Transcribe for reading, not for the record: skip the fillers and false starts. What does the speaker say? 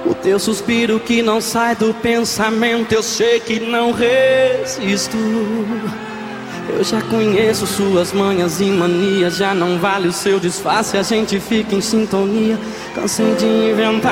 O teu suspiro que não sai do pensamento, eu sei que não resisto. Eu já conheço suas manhas e manias, já não vale o seu disfarce, a gente fica em sintonia. Cansei de inventar